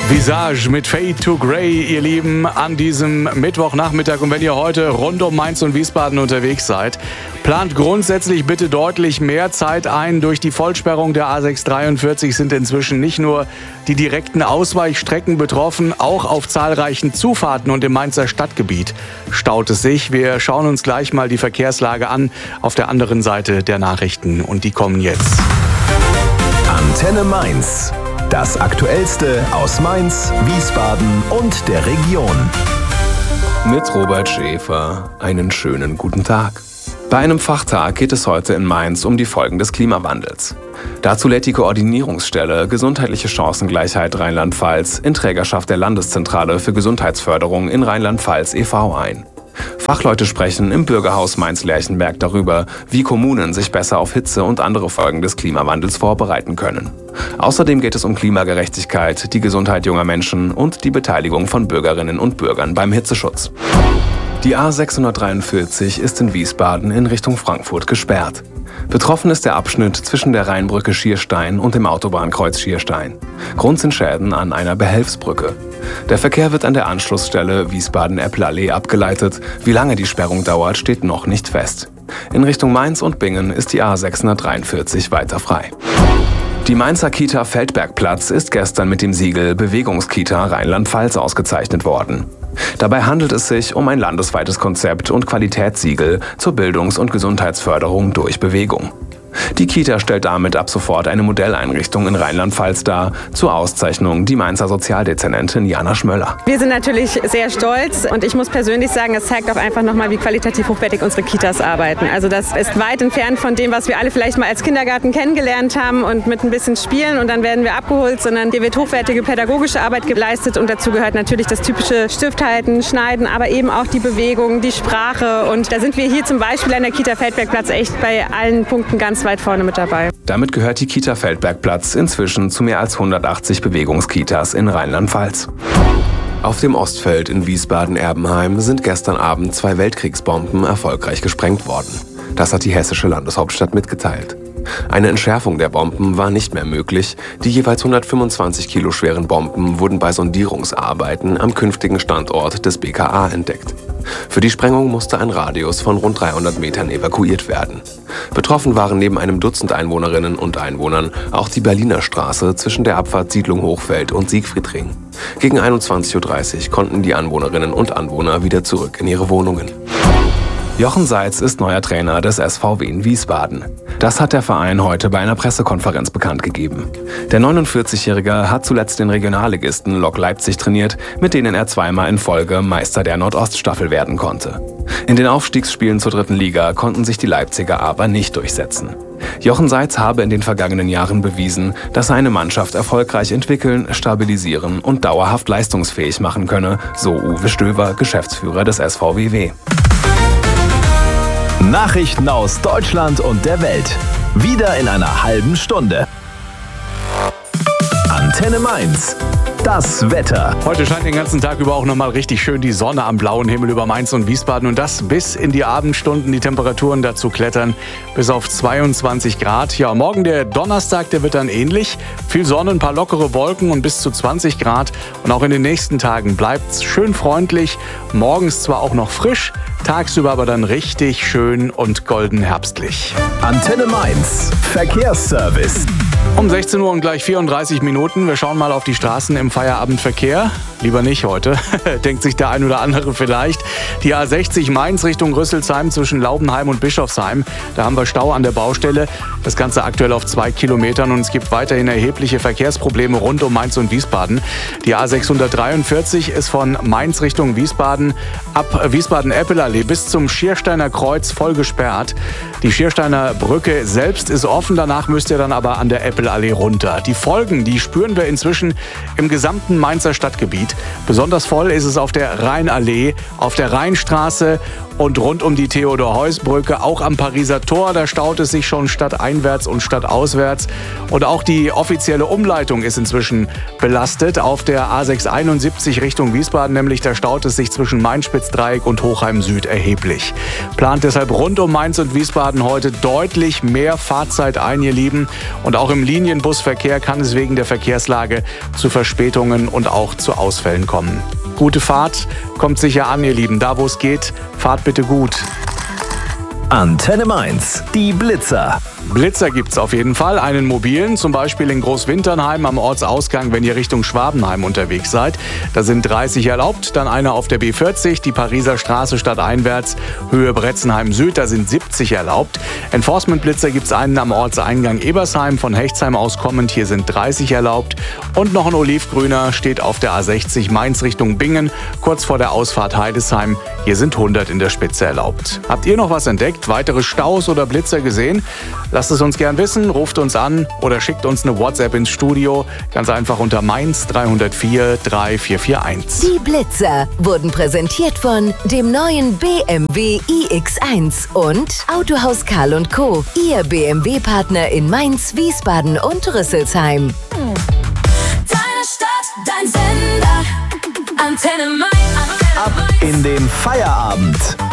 Visage mit Fade to Grey, ihr Lieben, an diesem Mittwochnachmittag. Und wenn ihr heute rund um Mainz und Wiesbaden unterwegs seid, plant grundsätzlich bitte deutlich mehr Zeit ein. Durch die Vollsperrung der A643 sind inzwischen nicht nur die direkten Ausweichstrecken betroffen, auch auf zahlreichen Zufahrten und im Mainzer Stadtgebiet staut es sich. Wir schauen uns gleich mal die Verkehrslage an auf der anderen Seite der Nachrichten. Und die kommen jetzt. Antenne Mainz. Das Aktuellste aus Mainz, Wiesbaden und der Region. Mit Robert Schäfer einen schönen guten Tag. Bei einem Fachtag geht es heute in Mainz um die Folgen des Klimawandels. Dazu lädt die Koordinierungsstelle Gesundheitliche Chancengleichheit Rheinland-Pfalz in Trägerschaft der Landeszentrale für Gesundheitsförderung in Rheinland-Pfalz e.V. ein. Fachleute sprechen im Bürgerhaus Mainz-Lerchenberg darüber, wie Kommunen sich besser auf Hitze und andere Folgen des Klimawandels vorbereiten können. Außerdem geht es um Klimagerechtigkeit, die Gesundheit junger Menschen und die Beteiligung von Bürgerinnen und Bürgern beim Hitzeschutz. Die A643 ist in Wiesbaden in Richtung Frankfurt gesperrt. Betroffen ist der Abschnitt zwischen der Rheinbrücke Schierstein und dem Autobahnkreuz Schierstein. Grund sind Schäden an einer Behelfsbrücke. Der Verkehr wird an der Anschlussstelle Wiesbaden-Eppelallee abgeleitet. Wie lange die Sperrung dauert, steht noch nicht fest. In Richtung Mainz und Bingen ist die A643 weiter frei. Die Mainzer Kita Feldbergplatz ist gestern mit dem Siegel Bewegungskita Rheinland-Pfalz ausgezeichnet worden. Dabei handelt es sich um ein landesweites Konzept und Qualitätssiegel zur Bildungs- und Gesundheitsförderung durch Bewegung. Die Kita stellt damit ab sofort eine Modelleinrichtung in Rheinland-Pfalz dar, zur Auszeichnung die Mainzer Sozialdezernentin Jana Schmöller. Wir sind natürlich sehr stolz und ich muss persönlich sagen, es zeigt auch einfach nochmal, wie qualitativ hochwertig unsere Kitas arbeiten. Also das ist weit entfernt von dem, was wir alle vielleicht mal als Kindergarten kennengelernt haben und mit ein bisschen Spielen und dann werden wir abgeholt, sondern hier wird hochwertige pädagogische Arbeit geleistet und dazu gehört natürlich das typische Stifthalten, Schneiden, aber eben auch die Bewegung, die Sprache und da sind wir hier zum Beispiel an der Kita Feldbergplatz echt bei allen Punkten ganz weit vorne mit dabei. Damit gehört die Kita Feldbergplatz inzwischen zu mehr als 180 Bewegungskitas in Rheinland-Pfalz. Auf dem Ostfeld in Wiesbaden-Erbenheim sind gestern Abend 2 Weltkriegsbomben erfolgreich gesprengt worden. Das hat die hessische Landeshauptstadt mitgeteilt. Eine Entschärfung der Bomben war nicht mehr möglich. Die jeweils 125 Kilo schweren Bomben wurden bei Sondierungsarbeiten am künftigen Standort des BKA entdeckt. Für die Sprengung musste ein Radius von rund 300 Metern evakuiert werden. Betroffen waren neben einem Dutzend Einwohnerinnen und Einwohnern auch die Berliner Straße zwischen der Abfahrt Siedlung Hochfeld und Siegfriedring. Gegen 21:30 Uhr konnten die Anwohnerinnen und Anwohner wieder zurück in ihre Wohnungen. Jochen Seitz ist neuer Trainer des SVW in Wiesbaden. Das hat der Verein heute bei einer Pressekonferenz bekannt gegeben. Der 49-Jährige hat zuletzt den Regionalligisten Lok Leipzig trainiert, mit denen er zweimal in Folge Meister der Nordoststaffel werden konnte. In den Aufstiegsspielen zur 3. Liga konnten sich die Leipziger aber nicht durchsetzen. Jochen Seitz habe in den vergangenen Jahren bewiesen, dass er eine Mannschaft erfolgreich entwickeln, stabilisieren und dauerhaft leistungsfähig machen könne, so Uwe Stöver, Geschäftsführer des SVW. Nachrichten aus Deutschland und der Welt. Wieder in einer halben Stunde. Antenne Mainz. Das Wetter. Heute scheint den ganzen Tag über auch nochmal richtig schön die Sonne am blauen Himmel über Mainz und Wiesbaden und das bis in die Abendstunden. Die Temperaturen dazu klettern bis auf 22 Grad. Ja, morgen der Donnerstag, der wird dann ähnlich. Viel Sonne, ein paar lockere Wolken und bis zu 20 Grad. Und auch in den nächsten Tagen bleibt es schön freundlich. Morgens zwar auch noch frisch, tagsüber aber dann richtig schön und golden herbstlich. Antenne Mainz. Verkehrsservice. Um 16 Uhr und gleich 34 Minuten. Wir schauen mal auf die Straßen im Feierabendverkehr. Lieber nicht heute, denkt sich der ein oder andere vielleicht. Die A60 Mainz Richtung Rüsselsheim zwischen Laubenheim und Bischofsheim. Da haben wir Stau an der Baustelle. Das Ganze aktuell auf 2 Kilometern und es gibt weiterhin erhebliche Verkehrsprobleme rund um Mainz und Wiesbaden. Die A643 ist von Mainz Richtung Wiesbaden ab Wiesbaden-Eppelallee bis zum Schiersteiner Kreuz voll gesperrt. Die Schiersteiner Brücke selbst ist offen, danach müsst ihr dann aber an der Eppelallee runter. Die Folgen, die spüren wir inzwischen im gesamten Mainzer Stadtgebiet. Besonders voll ist es auf der Rheinallee, auf der Rheinstraße Und rund um die Theodor-Heuss-Brücke, auch am Pariser Tor, da staut es sich schon stadteinwärts und stadtauswärts. Und auch die offizielle Umleitung ist inzwischen belastet. Auf der A671 Richtung Wiesbaden nämlich, da staut es sich zwischen Main-Spitz-Dreieck und Hochheim Süd erheblich. Plant deshalb rund um Mainz und Wiesbaden heute deutlich mehr Fahrzeit ein, ihr Lieben. Und auch im Linienbusverkehr kann es wegen der Verkehrslage zu Verspätungen und auch zu Ausfällen kommen. Gute Fahrt, kommt sicher an, ihr Lieben. Da, wo es geht, fahrt bitte gut. Antenne Mainz, die Blitzer. Blitzer gibt's auf jeden Fall, einen mobilen, zum Beispiel in Großwinternheim am Ortsausgang, wenn ihr Richtung Schwabenheim unterwegs seid. Da sind 30 erlaubt, dann einer auf der B40, die Pariser Straße stadteinwärts, Höhe Bretzenheim Süd, da sind 70 erlaubt. Enforcement-Blitzer gibt's einen am Ortseingang Ebersheim, von Hechtsheim aus kommend, hier sind 30 erlaubt. Und noch ein olivgrüner steht auf der A60 Mainz Richtung Bingen, kurz vor der Ausfahrt Heidesheim, hier sind 100 in der Spitze erlaubt. Habt ihr noch was entdeckt, weitere Staus oder Blitzer gesehen? Lasst es uns gern wissen, ruft uns an oder schickt uns eine WhatsApp ins Studio. Ganz einfach unter Mainz 304 3441. Die Blitzer wurden präsentiert von dem neuen BMW iX1 und Autohaus Karl & Co. Ihr BMW-Partner in Mainz, Wiesbaden und Rüsselsheim. Deine Stadt, dein Sender, Antenne Mainz. Ab in den Feierabend.